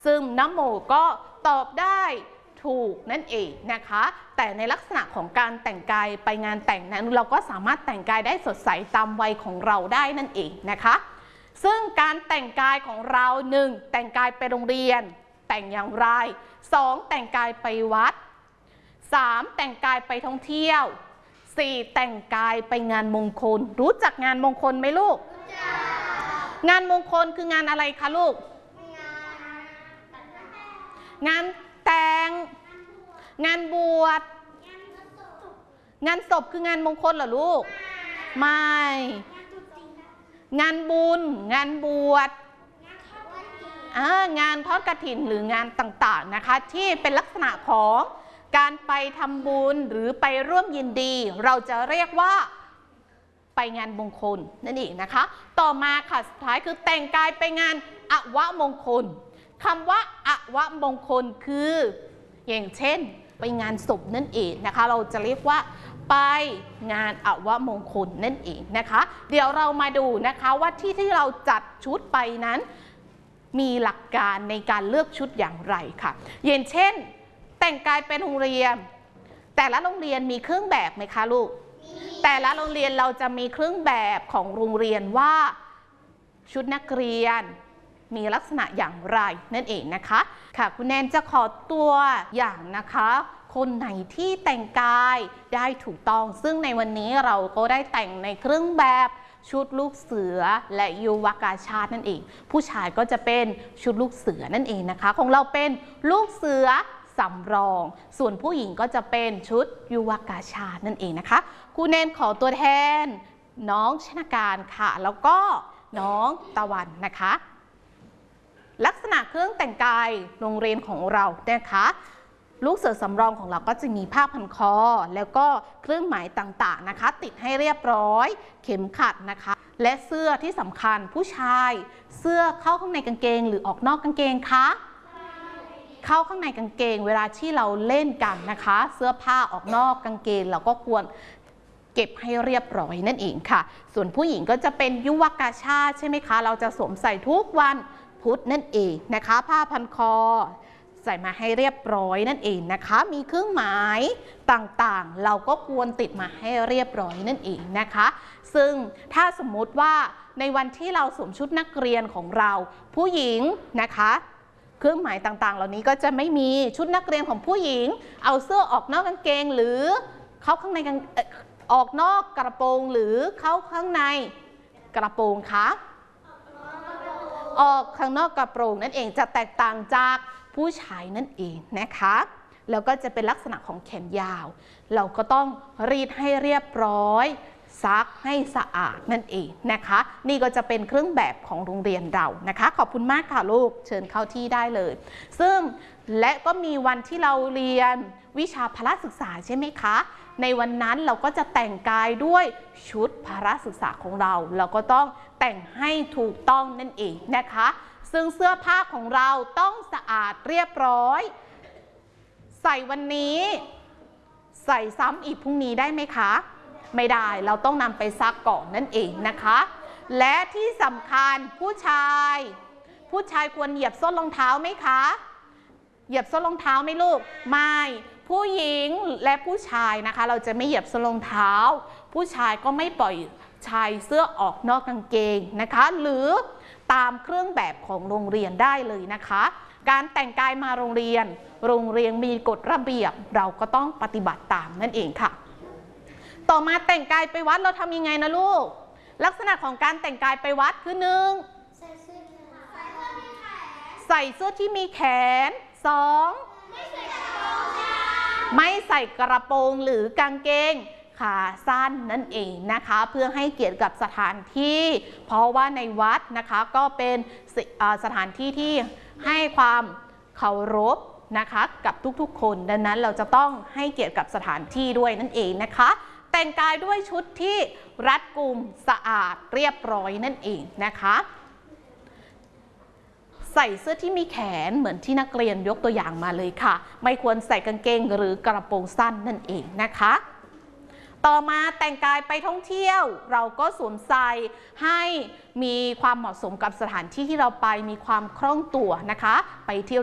ซึ่งน้ำโมก็ตอบได้ถูกนั่นเองนะคะแต่ในลักษณะของการแต่งกายไปงานแต่งนั้นเราก็สามารถแต่งกายได้สดใสตามวัยของเราได้นั่นเองนะคะซึ่งการแต่งกายของเรา1แต่งกายไปโรงเรียนแต่งอย่างไร2แต่งกายไปวัด3แต่งกายไปท่องเที่ยว4แต่งกายไปงานมงคลรู้จักงานมงคลไหมลูกงานมงคลคืองานอะไรคะลูกงานแต่งงานบวชงานศพคืองานมงคลเหรอลูกไม่งานบุญงานบวชงานทอดกฐินหรืองานต่างๆนะคะที่เป็นลักษณะของการไปทำบุญหรือไปร่วมยินดีเราจะเรียกว่าไปงานมงคลนั่นเองนะคะต่อมาค่ะสุดท้ายคือแต่งกายไปงานอวมงคลคำว่าอวมงคลคืออย่างเช่นไปงานศพนั่นเองนะคะเราจะเรียกว่าไปงานอวมงคลนั่นเองนะคะเดี๋ยวเรามาดูนะคะว่าที่เราจัดชุดไปนั้นมีหลักการในการเลือกชุดอย่างไรค่ะอย่างเช่นแต่งกายเป็นโรงเรียนแต่ละโรงเรียนมีเครื่องแบบไหมคะลูกแต่ละโรงเรียนเราจะมีเครื่องแบบของโรงเรียนว่าชุดนักเรียนมีลักษณะอย่างไรนั่นเองนะคะค่ะคุณแนนจะขอตัวอย่างนะคะคนไหนที่แต่งกายได้ถูกต้องซึ่งในวันนี้เราก็ได้แต่งในเครื่องแบบชุดลูกเสือและยุวกาชาตินั่นเองผู้ชายก็จะเป็นชุดลูกเสือนั่นเองนะคะของเราเป็นลูกเสือสำรองส่วนผู้หญิงก็จะเป็นชุดยุวกาชาตินั่นเองนะคะครูแนนขอตัวแทนน้องชนาการค่ะแล้วก็น้องตะวันนะคะลักษณะเครื่องแต่งกายโรงเรียนของเรานะคะลูกเสือสำรองของเราก็จะมีผ้าพันคอแล้วก็เครื่องหมายต่างๆนะคะติดให้เรียบร้อยเข็มขัดนะคะและเสื้อที่สำคัญผู้ชายเสื้อเข้าข้างในกางเกงหรือออกนอกกางเกงคะเข้าข้างในกางเกงเวลาที่เราเล่นกันนะคะเสื้อผ้าออกนอกกางเกงเราก็ควรเก็บให้เรียบร้อยนั่นเองค่ะส่วนผู้หญิงก็จะเป็นยุวกาชาติใช่ไหมคะเราจะสวมใส่ทุกวันพุธนั่นเองนะคะผ้าพันคอใส่มาให้เรียบร้อยนั่นเองนะคะมีเครื่องหมายต่างๆเราก็ควรติดมาให้เรียบร้อยนั่นเองนะคะซึ่งถ้าสมมุติว่าในวันที่เราสวมชุดนักเรียนของเราผู้หญิงนะคะเครื่องหมายต่างๆเหล่านี้ก็จะไม่มีชุดนักเรียนของผู้หญิงเอาเสื้อออกนอกกางเกงหรือเข้าข้างในออกนอกกระโปรงหรือเข้าข้างในกระโปรงคะออกข้างนอกกระโปรงนั่นเองจะแตกต่างจากผู้ชายนั่นเองนะคะแล้วก็จะเป็นลักษณะของแขนยาวเราก็ต้องรีดให้เรียบร้อยซักให้สะอาดนั่นเองนะคะนี่ก็จะเป็นเครื่องแบบของโรงเรียนเรานะคะขอบคุณมากค่ะลูกเชิญเข้าที่ได้เลยซึ่งและก็มีวันที่เราเรียนวิชาพละศึกษาใช่ไหมคะในวันนั้นเราก็จะแต่งกายด้วยชุดพละศึกษาของเราก็ต้องแต่งให้ถูกต้องนั่นเองนะคะซึ่งเสื้อผ้าของเราต้องสะอาดเรียบร้อยใส่วันนี้ใส่ซ้ำอีกพรุ่งนี้ได้ไหมคะไม่ได้เราต้องนำไปซักก่อนนั่นเองนะคะและที่สำคัญผู้ชายควรเหยียบส้นรองเท้าไหมคะเหยียบส้นรองเท้าไหมลูกไม่ผู้หญิงและผู้ชายนะคะเราจะไม่เหยียบส้นรองเท้าผู้ชายก็ไม่ปล่อยชายเสื้อออกนอกกางเกงนะคะหรือตามเครื่องแบบของโรงเรียนได้เลยนะคะการแต่งกายมาโรงเรียนมีกฎระเบียบเราก็ต้องปฏิบัติตามนั่นเองค่ะต่อมาแต่งกายไปวัดเราทำยังไงนะลูกลักษณะของการแต่งกายไปวัดคือ1ใส่เสื้อที่มีแขน2ไม่ใส่กระโปรงหรือกางเกงขาสั้นนั่นเองนะคะเพื่อให้เกียรติกับสถานที่เพราะว่าในวัดนะคะก็เป็นสถานที่ที่ให้ความเคารพนะคะกับทุกๆคนดังนั้นเราจะต้องให้เกียรติกับสถานที่ด้วยนั่นเองนะคะแต่งกายด้วยชุดที่รัดกุมสะอาดเรียบร้อยนั่นเองนะคะใส่เสื้อที่มีแขนเหมือนที่นักเรียนยกตัวอย่างมาเลยค่ะไม่ควรใส่กางเกงหรือกระโปรงสั้นนั่นเองนะคะต่อมาแต่งกายไปท่องเที่ยวเราก็สวมใส่ให้มีความเหมาะสมกับสถานที่ที่เราไปมีความคล่องตัวนะคะไปเที่ยว